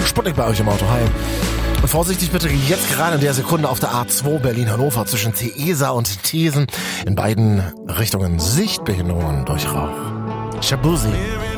Sputnik bei euch im Auto. Hi. Vorsichtig bitte jetzt gerade in der Sekunde auf der A2 Berlin-Hannover zwischen Theresa und Thesen. In beiden Richtungen Sichtbehinderungen durch Rauch. Shabuzi.